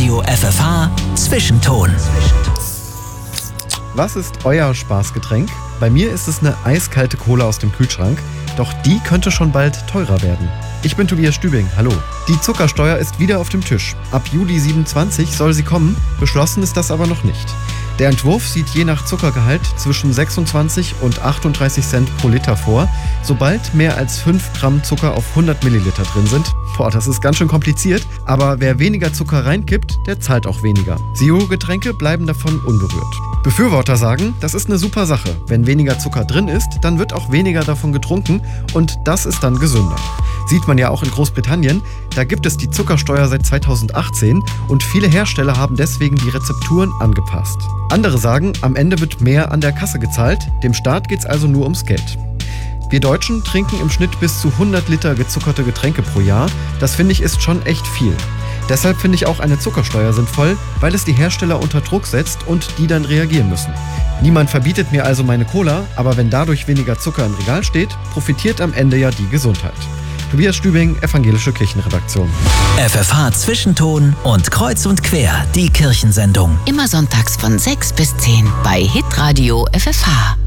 Hitradio FFH Zwischenton. Was ist euer Spaßgetränk? Bei mir ist es eine eiskalte Cola aus dem Kühlschrank, doch die könnte schon bald teurer werden. Ich bin Tobias Stübing, hallo. Die Zuckersteuer ist wieder auf dem Tisch. Ab Juli 27 soll sie kommen, beschlossen ist das aber noch nicht. Der Entwurf sieht je nach Zuckergehalt zwischen 26 und 38 Cent pro Liter vor, sobald mehr als 5 Gramm Zucker auf 100 Milliliter drin sind. Das ist ganz schön kompliziert, aber wer weniger Zucker reinkippt, der zahlt auch weniger. Zero-Getränke bleiben davon unberührt. Befürworter sagen, das ist eine super Sache. Wenn weniger Zucker drin ist, dann wird auch weniger davon getrunken und das ist dann gesünder. Sieht man ja auch in Großbritannien, da gibt es die Zuckersteuer seit 2018 und viele Hersteller haben deswegen die Rezepturen angepasst. Andere sagen, am Ende wird mehr an der Kasse gezahlt, dem Staat geht's also nur ums Geld. Wir Deutschen trinken im Schnitt bis zu 100 Liter gezuckerte Getränke pro Jahr. Das finde ich ist schon echt viel. Deshalb finde ich auch eine Zuckersteuer sinnvoll, weil es die Hersteller unter Druck setzt und die dann reagieren müssen. Niemand verbietet mir also meine Cola, aber wenn dadurch weniger Zucker im Regal steht, profitiert am Ende ja die Gesundheit. Tobias Stübing, Evangelische Kirchenredaktion. FFH Zwischenton und Kreuz und Quer, die Kirchensendung. Immer sonntags von 6 bis 10 bei Hitradio FFH.